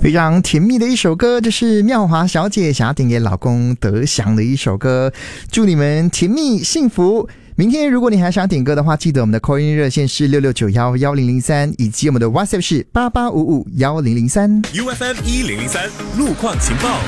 非常甜蜜的一首歌，这是妙华小姐想要点给老公德祥的一首歌，祝你们甜蜜幸福。明天如果你还想点歌的话，记得我们的 call in 热线是66911003，以及我们的 WhatsApp 是88551003。 UFM 1003路况情报。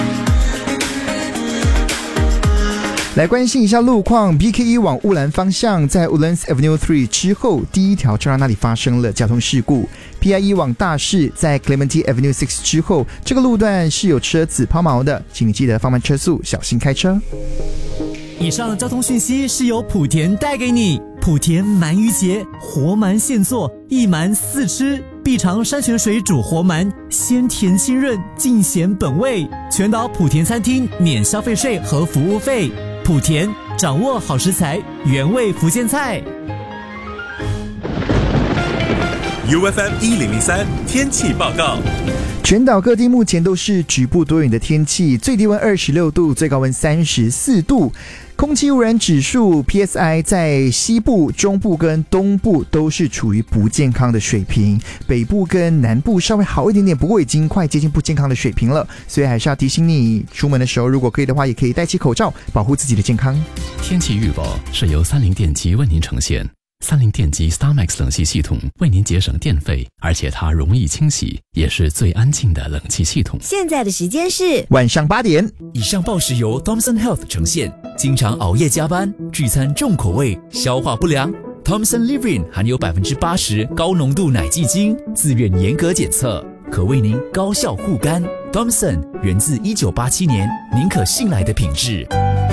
来关心一下路况 ，BK1 往乌兰方向，在 Woodlands Avenue 3之后，第一条车道那里发生了交通事故。PI1 往大市，在 Clementi Avenue 6之后，这个路段是有车子抛锚的，请你记得放慢车速，小心开车。 以上交通讯息是由莆田带给你。莆田鳗鱼节，活鳗现做，一鳗4吃，必尝山泉水煮活鳗，鲜甜清润，尽显本味。全岛莆田餐厅免消费税和服务费。莆田掌握好食材，原味福建菜。 UFM 1003天气报告。 全岛各地目前都是局部多云的天气，最低温26度，最高温34度。空气污染指数 PSI 在西部、中部跟东部都是处于不健康的水平，北部跟南部稍微好一点点，不过已经快接近不健康的水平了，所以还是要提醒你，出门的时候如果可以的话，也可以戴起口罩，保护自己的健康。 天气预报是由30电机为您呈现。30电机 StarMax 冷气系统为您节省电费，而且它容易清洗，也是最安静的冷气系统。 现在的时间是晚上8点。 以上报时由 Thomson Health 呈现。经常熬夜加班，聚餐重口味，消化不良。Thomson Living 含有80%高浓度奶蓟精，自愿严格检测，可为您高效护肝。Thomson 源自1987年，您可信赖的品质。